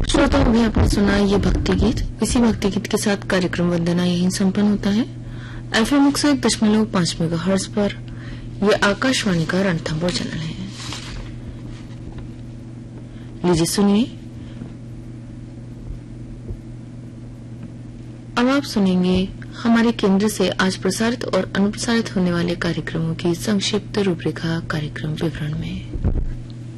श्रोताओं, अभी आपने सुना ये भक्ति गीत। इसी भक्ति गीत के साथ कार्यक्रम वंदना यहीं संपन्न होता है। FM 101.5 मेगाहर्ट्ज पर ये आकाशवाणी का रणथंभौर चैनल है। लीजिए सुनिए, अब आप सुनेंगे हमारे केंद्र से आज प्रसारित और अनुप्रसारित होने वाले कार्यक्रमों की संक्षिप्त रूपरेखा कार्यक्रम विवरण में।